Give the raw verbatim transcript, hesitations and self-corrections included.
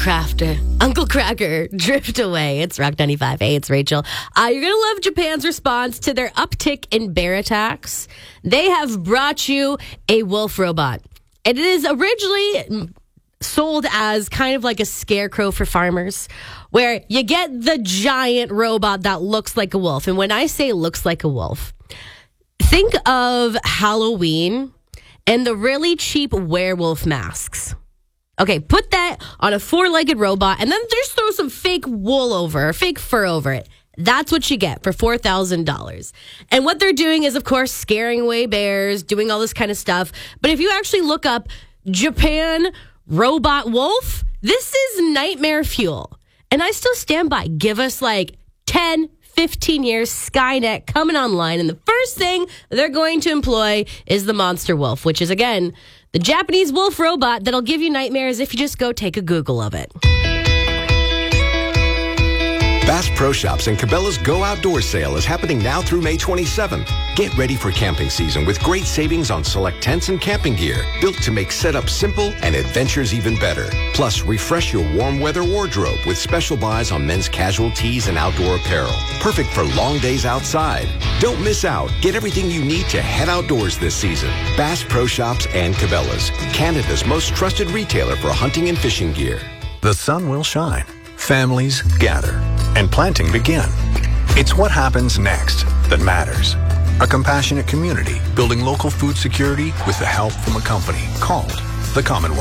Crafter, Uncle Cracker, drift away. It's Rock ninety-five. Hey, it's Rachel. Uh, you're going to love Japan's response to their uptick in bear attacks. They have brought you a wolf robot. And it is originally sold as kind of like a scarecrow for farmers, where you get the giant robot that looks like a wolf. And when I say looks like a wolf, think of Halloween and the really cheap werewolf masks. Okay, put that on a four-legged robot and then just throw some fake wool over, or fake fur over it. That's what you get for four thousand dollars. And what they're doing is, of course, scaring away bears, doing all this kind of stuff. But if you actually look up Japan robot wolf, this is nightmare fuel. And I still stand by. Give us like ten, fifteen years, Skynet coming online. And the first thing they're going to employ is the monster wolf, which is, again, the Japanese wolf robot that'll give you nightmares if you just go take a Google of it. Bass Pro Shops and Cabela's Go Outdoor sale is happening now through May twenty-seventh. Get ready for camping season with great savings on select tents and camping gear, built to make setup simple and adventures even better. Plus, refresh your warm weather wardrobe with special buys on men's casual tees and outdoor apparel. Perfect for long days outside. Don't miss out. Get everything you need to head outdoors this season. Bass Pro Shops and Cabela's, Canada's most trusted retailer for hunting and fishing gear. The sun will shine. Families gather. And planting begin. It's what happens next that matters. A compassionate community building local food security with the help from a company called the Commonwealth.